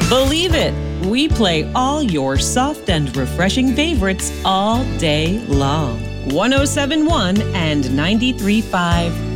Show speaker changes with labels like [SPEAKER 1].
[SPEAKER 1] Believe it, we play all your soft and refreshing favorites all day long. 1071 and 93.5